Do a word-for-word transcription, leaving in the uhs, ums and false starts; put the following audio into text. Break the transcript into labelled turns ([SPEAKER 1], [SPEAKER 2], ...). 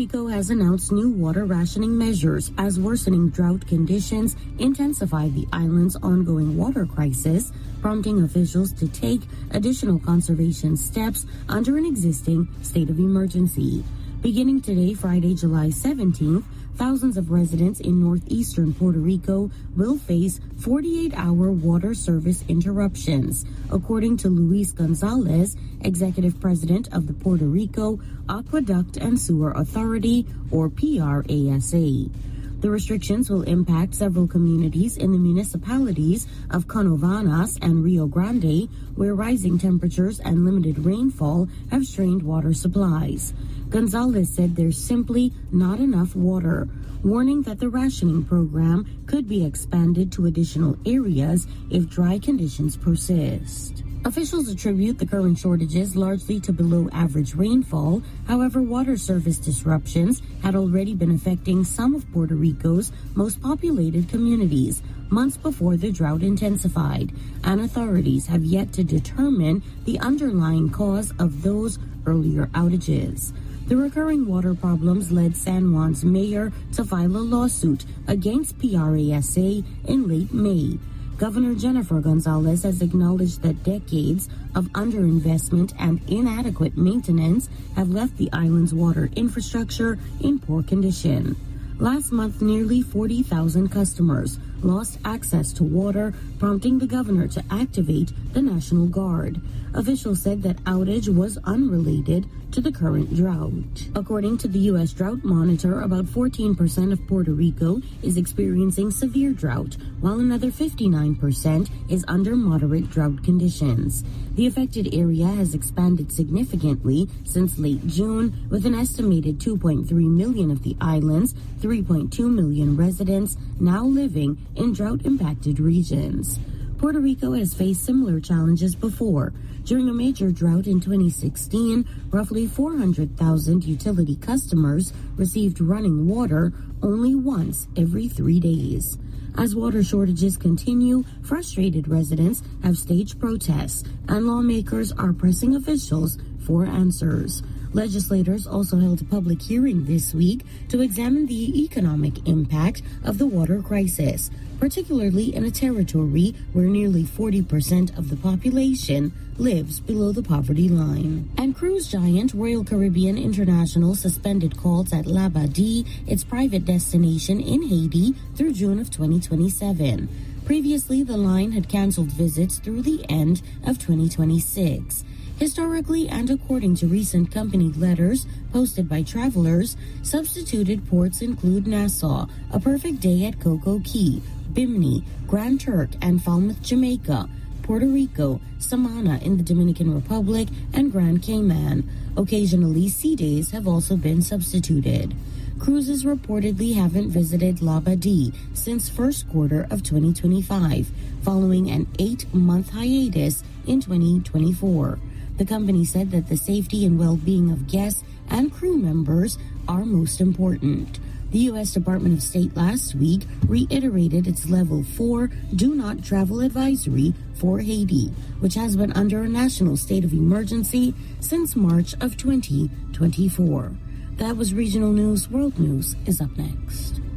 [SPEAKER 1] Rico has announced new water rationing measures as worsening drought conditions intensify the island's ongoing water crisis, prompting officials to take additional conservation steps under an existing state of emergency. Beginning today, Friday, July seventeenth, thousands of residents in northeastern Puerto Rico will face forty-eight hour water service interruptions, according to Luis Gonzalez, executive president of the Puerto Rico Aqueduct and Sewer Authority, or P R A S A. The restrictions will impact several communities in the municipalities of Canovanas and Rio Grande, where rising temperatures and limited rainfall have strained water supplies. Gonzalez said there's simply not enough water, warning that the rationing program could be expanded to additional areas if dry conditions persist. Officials attribute the current shortages largely to below average rainfall. However, water service disruptions had already been affecting some of Puerto Rico's most populated communities months before the drought intensified, and authorities have yet to determine the underlying cause of those earlier outages. The recurring water problems led San Juan's mayor to file a lawsuit against P R A S A in late May. Governor Jennifer Gonzalez has acknowledged that decades of underinvestment and inadequate maintenance have left the island's water infrastructure in poor condition. Last month, nearly forty thousand customers lost access to water, prompting the governor to activate the National Guard. Officials said that outage was unrelated to the current drought. According to the U S Drought Monitor, about fourteen percent of Puerto Rico is experiencing severe drought, while another fifty-nine percent is under moderate drought conditions. The affected area has expanded significantly since late June, with an estimated two point three million of the island's three point two million residents now living in drought-impacted regions. Puerto Rico has faced similar challenges before. During a major drought in twenty sixteen, roughly four hundred thousand utility customers received running water only once every three days. As water shortages continue, frustrated residents have staged protests, and lawmakers are pressing officials for answers. Legislators also held a public hearing this week to examine the economic impact of the water crisis, particularly in a territory where nearly forty percent of the population lives below the poverty line. And cruise giant Royal Caribbean International suspended calls at Labadee, its private destination in Haiti, through June of twenty twenty-seven. Previously, the line had canceled visits through the end of twenty twenty-six. Historically, and according to recent company letters posted by travelers, substituted ports include Nassau, A Perfect Day at Coco Key, Bimini, Grand Turk and Falmouth, Jamaica, Puerto Rico, Samana in the Dominican Republic, and Grand Cayman. Occasionally, sea days have also been substituted. Cruises reportedly haven't visited Labadee since first quarter of twenty twenty-five, following an eight-month hiatus in twenty twenty-four. The company said that the safety and well-being of guests and crew members are most important. The U S Department of State last week reiterated its level four do not travel advisory for Haiti, which has been under a national state of emergency since March of twenty twenty-four. That was Regional News. World News is up next.